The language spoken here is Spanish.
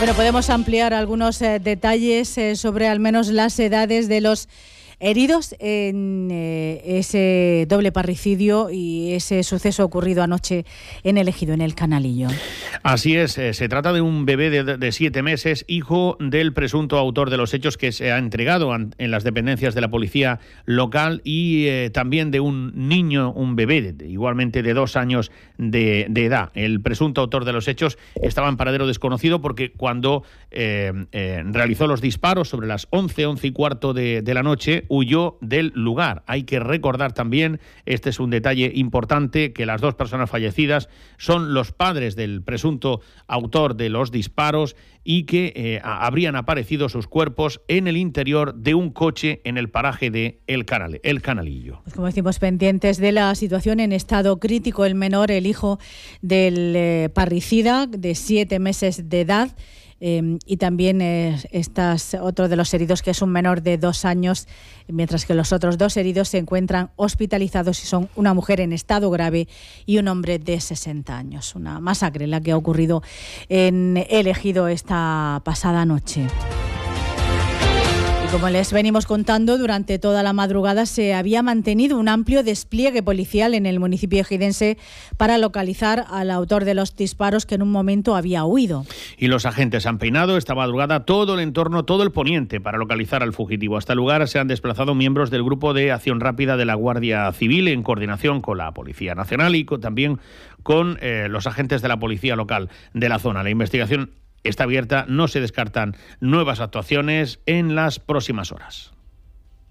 Bueno, podemos ampliar algunos detalles sobre al menos las edades de los heridos en ese doble parricidio y ese suceso ocurrido anoche en El Ejido, en el Canalillo. Así es, se trata de un bebé de 7 meses, hijo del presunto autor de los hechos, que se ha entregado en las dependencias de la policía local, y también de un niño, un bebé igualmente de 2 años de edad. El presunto autor de los hechos estaba en paradero desconocido porque cuando realizó los disparos sobre las 11:15 de la noche, huyó del lugar. Hay que recordar también, este es un detalle importante, que las 2 personas fallecidas son los padres del presunto autor de los disparos y que habrían aparecido sus cuerpos en el interior de un coche en el paraje de El Canalillo. Pues como decimos, pendientes de la situación, en estado crítico el menor, el hijo del parricida, de 7 meses de edad. Y también otro de los heridos, que es un menor de 2 años, mientras que los otros 2 heridos se encuentran hospitalizados y son una mujer en estado grave y un hombre de 60 años. Una masacre la que ha ocurrido en El Ejido esta pasada noche. Como les venimos contando, durante toda la madrugada se había mantenido un amplio despliegue policial en el municipio ejidense para localizar al autor de los disparos, que en un momento había huido. Y los agentes han peinado esta madrugada todo el entorno, todo el poniente, para localizar al fugitivo. Hasta el lugar se han desplazado miembros del Grupo de Acción Rápida de la Guardia Civil, en coordinación con la Policía Nacional y también con los agentes de la Policía Local de la zona. La investigación está abierta, no se descartan nuevas actuaciones en las próximas horas.